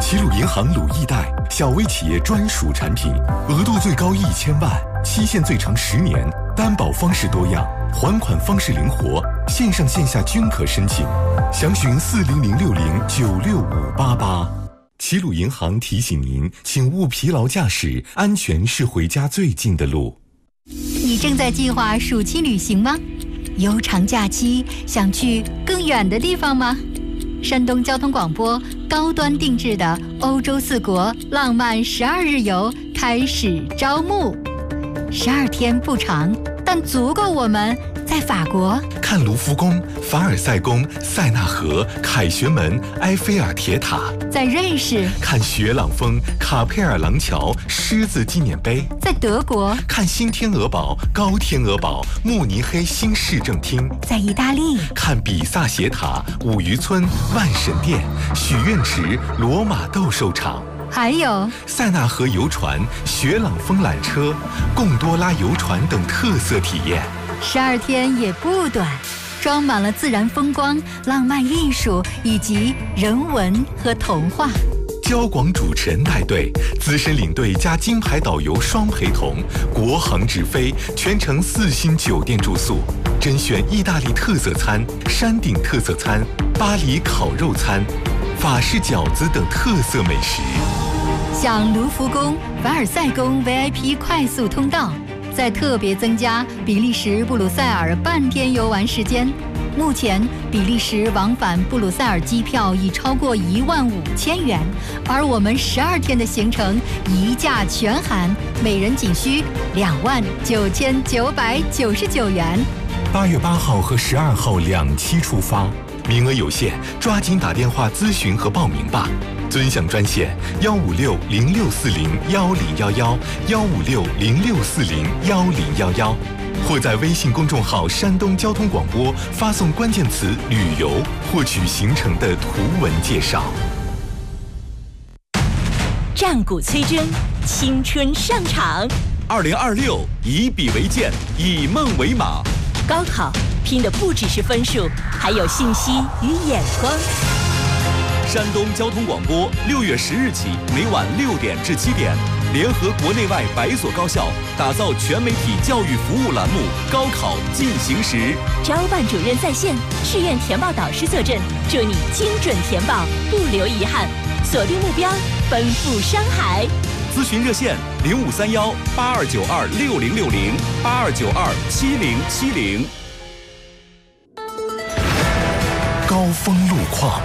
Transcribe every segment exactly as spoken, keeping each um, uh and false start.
齐鲁银行鲁易贷，小微企业专属产品，额度最高一千万，期限最长十年，担保方式多样，还款方式灵活，线上线下均可申请。详询四零零六零九六五八八。齐鲁银行提醒您，请勿疲劳驾驶，安全是回家最近的路。 你正在计划暑期旅行吗？悠长假期想去更远的地方吗？山东交通广播高端定制的欧洲四国浪漫十二日游开始招募，十二天不长，但足够我们在法国看卢浮宫、凡尔赛宫、塞纳河、凯旋门、埃菲尔铁塔； 在瑞士看雪朗峰、卡佩尔廊桥、狮子纪念碑； 在德国看新天鹅堡、高天鹅堡、慕尼黑新市政厅； 在意大利看比萨斜塔、五渔村、万神殿、许愿池、罗马斗兽场。 还有塞纳河游船、雪朗峰缆车、贡多拉游船等特色体验。 十二天也不短，装满了自然风光、浪漫艺术以及人文和童话。 交广主持人带队，资深领队加金牌导游双陪同，国航直飞，全程四星酒店住宿，甄选意大利特色餐、山顶特色餐、巴黎烤肉餐、法式饺子等特色美食。 像卢浮宫、凡尔赛宫 V I P 快速通道，再特别增加比利时布鲁塞尔半天游玩时间。目前比利时往返布鲁塞尔机票已超过一万五千元，而我们十二天的行程一价全含，每人仅需两万九千九百九十九元。 八月八号和十二号两期出发，名额有限，抓紧打电话咨询和报名吧。尊享专线幺五六零六四零幺零幺幺幺五六零六四零幺零幺幺，或在微信公众号山东交通广播发送关键词旅游，获取行程的图文介绍。 战鼓催真，青春上场。 二零二六以笔为剑，以梦为马。 高考拼的不只是分数，还有信息与眼光。 山东交通广播六月十日起，每晚六点至七点，联合国内外百所高校，打造全媒体教育服务栏目《高考进行时》。 招办主任在线，志愿填报导师坐镇，祝你精准填报，不留遗憾。锁定目标，奔赴山海。 咨询热线零五三幺八二九二六零六零八二九二七零七零。 高峰路况。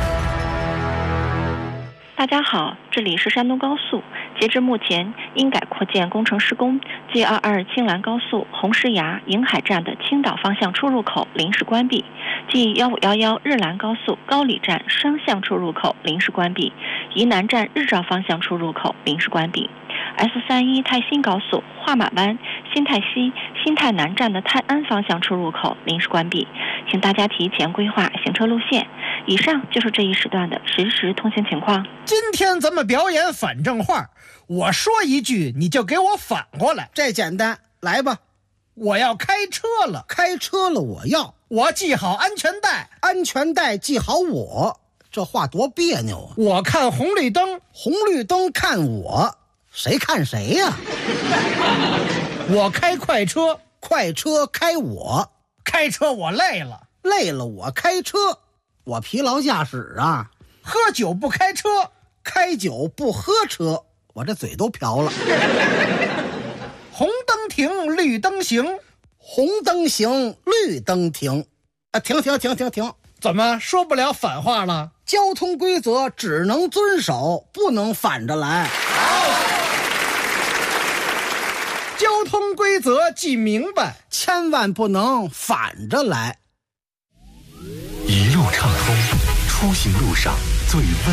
大家好，这里是山东高速。截至目前，因改扩建工程施工 G 二二青兰高速红石崖迎海站的青岛方向出入口临时关闭， G 一五一一日兰高速高里站双向出入口临时关闭，沂南站日照方向出入口临时关闭。S 三十一泰新高速画马湾新泰西新泰南站的泰安方向出入口临时关闭，请大家提前规划行车路线。以上就是这一时段的实时通行情况。 今天咱们表演反正话，我说一句你就给我反过来。 这简单，来吧。 我要开车了， 开车了我要我系好安全带， 安全带系好我。这话多别扭啊！ 我看红绿灯， 红绿灯看我，谁看谁呀？ 我开快车， 快车开我， 开车我累了， 累了我开车，我疲劳驾驶啊。 喝酒不开车， 开酒不喝车，我这嘴都瓢了。 红灯停，绿灯行， 红灯行，绿灯停。啊，停停停停停！ 怎么说不了反话了？ 交通规则只能遵守，不能反着来。 好，交通规则记明白， 千万不能反着来。 一路畅通，出行路上最温